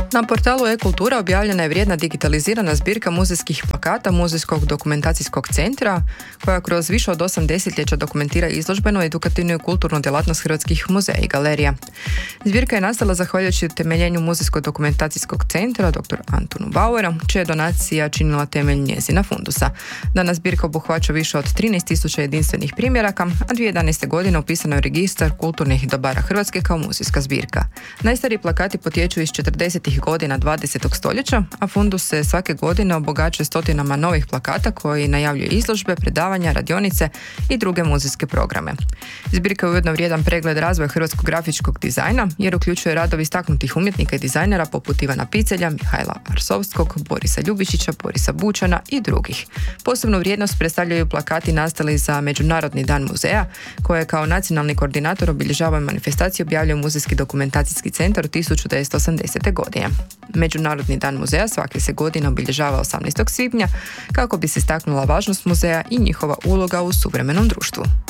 Na portalu e-kultura objavljena je vrijedna digitalizirana zbirka muzejskih plakata Muzejskog dokumentacijskog centra, koja kroz više od 8 desetljeća dokumentira izložbenu, edukativnu i kulturnu djelatnost hrvatskih muzeja i galerija. Zbirka je nastala zahvaljujući utemeljenju Muzejskog dokumentacijskog centra dr. Antunu Bauera, čija je donacija činila temelj njezina fundusa. Danas zbirka obuhvaća više od 13.000 jedinstvenih primjeraka, a 2011. godine upisano je u registar kulturnih dobara Hrvatske kao muzejska zbirka. Najstariji plakati potječu iz 40. godina 20. stoljeća, a fundus se svake godine obogaćuje stotinama novih plakata koji najavljuju izložbe, predavanja, radionice i druge muzejske programe. Zbirka je ujedno vrijedan pregled razvoja hrvatskog grafičkog dizajna, jer uključuje radovi istaknutih umjetnika i dizajnera poput Ivana Picelja, Mihajla Arsovskog, Borisa Ljubičića, Borisa Bučana i drugih. Posebnu vrijednost predstavljaju plakati nastali za Međunarodni dan muzeja, koje kao nacionalni koordinator obilježava manifestaciju objavljuje Muzejski dokumentacijski centar 1980. godine. Međunarodni dan muzeja svake se godine obilježava 18. svibnja kako bi se istaknula važnost muzeja i njihova uloga u suvremenom društvu.